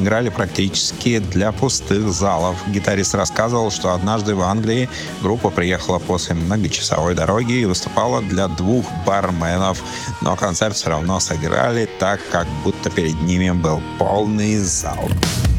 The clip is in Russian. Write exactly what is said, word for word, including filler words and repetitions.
играли практически для пустых залов. Гитарист рассказывал, что однажды в Англии группа приехала после многочасовой дороги и выступала для двух барменов, но концерт все равно сыграли так, как будто перед ними был полный зал.